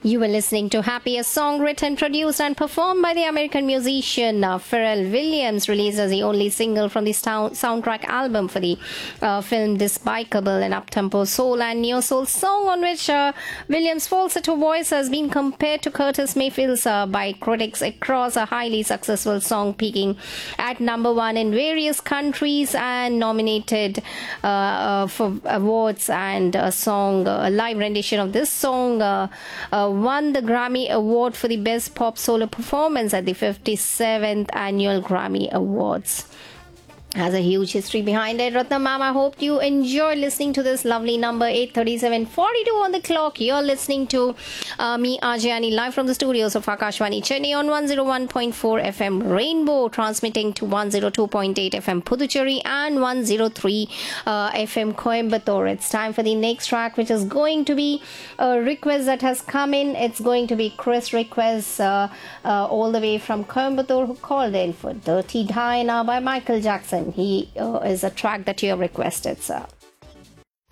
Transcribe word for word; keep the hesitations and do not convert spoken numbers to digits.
You were listening to Happy, a song written, produced, and performed by the American musician uh, Pharrell Williams, released as the only single from the sound- soundtrack album for the uh, film Despicable, an uptempo soul and neo soul song on which uh, Williams' falsetto voice has been compared to Curtis Mayfield's uh, by critics across a highly successful song, peaking at number one in various countries and nominated uh, uh, for awards. And a song, a live rendition of this song, uh, uh, won the Grammy Award for the Best Pop Solo Performance at the fifty-seventh Annual Grammy Awards. Has a huge history behind it. Ratnam ma'am, I hope you enjoyed listening to this lovely number. Eight thirty-seven forty-two on the clock. You're listening to uh, me, Ajayani, live from the studios of Akashvani Chennai on one oh one point four F M Rainbow, transmitting to one oh two point eight F M Puducherry and one oh three uh, F M Coimbatore. It's time for the next track, which is going to be a request that has come in. It's going to be Chris request uh, uh, all the way from Coimbatore, who called in for Dirty Diana by Michael Jackson. He uh, is a track that you have requested, sir.